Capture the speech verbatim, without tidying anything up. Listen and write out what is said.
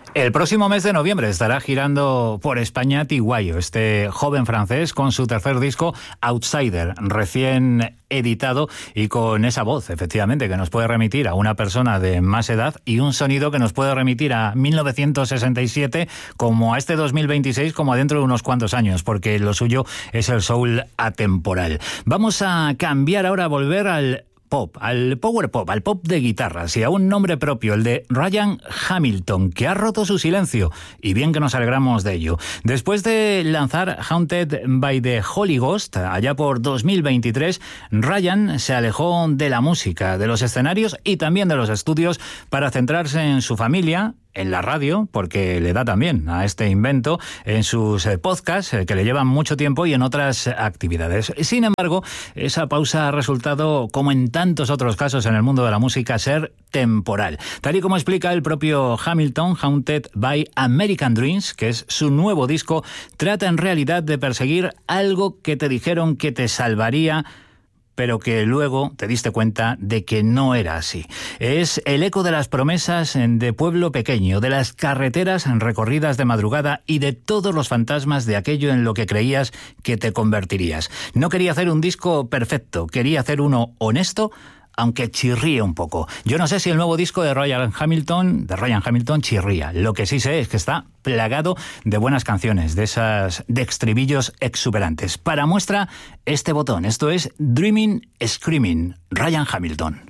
El próximo mes de noviembre estará girando por España Tiguayo, este joven francés con su tercer disco Outsider, recién editado y con esa voz, efectivamente, que nos puede remitir a una persona de más edad y un sonido que nos puede remitir a mil novecientos sesenta y siete como a este dos mil veintiséis, como a dentro de unos cuantos años, porque lo suyo es el soul atemporal. Vamos a cambiar ahora, a volver al pop, al power pop, al pop de guitarras y a un nombre propio, el de Ryan Hamilton, que ha roto su silencio, y bien que nos alegramos de ello. Después de lanzar Haunted by the Holy Ghost, allá por dos mil veintitrés, Ryan se alejó de la música, de los escenarios y también de los estudios para centrarse en su familia, en la radio, porque le da también a este invento, en sus podcasts, que le llevan mucho tiempo, y en otras actividades. Sin embargo, esa pausa ha resultado, como en tantos otros casos en el mundo de la música, ser temporal. Tal y como explica el propio Hamilton, Haunted by American Dreams, que es su nuevo disco, trata en realidad de perseguir algo que te dijeron que te salvaría, pero que luego te diste cuenta de que no era así. Es el eco de las promesas de pueblo pequeño, de las carreteras recorridas de madrugada y de todos los fantasmas de aquello en lo que creías que te convertirías. No quería hacer un disco perfecto, quería hacer uno honesto, aunque chirríe un poco. Yo no sé si el nuevo disco de Ryan Hamilton, de Ryan Hamilton chirría. Lo que sí sé es que está plagado de buenas canciones, de esas de estribillos exuberantes. Para muestra, este botón. Esto es Dreaming Screaming, Ryan Hamilton.